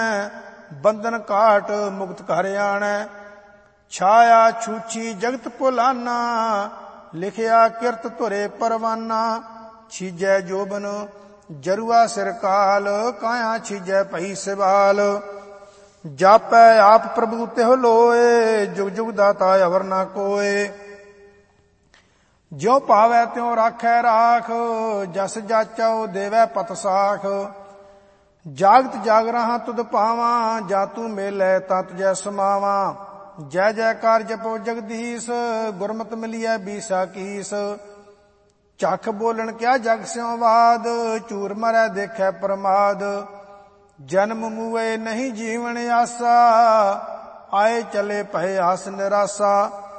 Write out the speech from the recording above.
ਬੰਧਨ ਕਾਟ ਮੁਕਤ ਘਰ ਆਣੈ। ਛਾਇਆ ਛੂਛੀ ਜਗਤ ਭੁਲਾਨਾ, ਲਿਖਿਆ ਕਿਰਤ ਧੁਰੇ ਪਰਵਾਨਾ। ਛੀਜੈ ਜੋਬਨ ਜਰੂਆ ਸਿਰ ਕਾਲ, ਕਾਇਆ ਛੀਜੈ ਭਈ ਸਿਵਾਲ। ਜਾਪੈ ਆਪ ਪ੍ਰਭੂ ਤਿਹੁ ਲੋਏ, ਜੁਗ ਜੁਗ ਦਾਤਾ ਅਵਰ ਨਾ ਕੋਏ। ਜਿਉ ਭਾਵੈ ਤਿਉ ਰਾਖੈ ਰਾਖ, ਜਸ ਜਾਚਉ ਦੇਵੈ ਪਤ ਸਾਖ। ਜਾਗਤ ਜਾਗ ਰਹਾ ਤੁਧ ਪਾਵਾਂ, ਜਾ ਤੂੰ ਮੇਲੈ ਤਾ ਤੁਜੈ ਸਮਾਵਾਂ। ਜੈ ਜੈਕਾਰ ਜਪੋ ਜਗਦੀਸ਼, ਗੁਰਮਤਿ ਮਿਲੀਐ ਬੀਸਾ ਕੀਸ। ਝੱਖ ਬੋਲਣ ਕਿਆ ਜਗ ਸਿਉ ਬਾਦ, ਝੂਰ ਮਰੈ ਦੇਖੈ ਪ੍ਰਮਾਦ। ਜਨਮ ਮੂਏ ਨਹੀਂ ਜੀਵਨ ਆਸਾ, ਆਏ ਚਲੇ ਭਏ ਆਸ ਨਿਰਾਸਾ।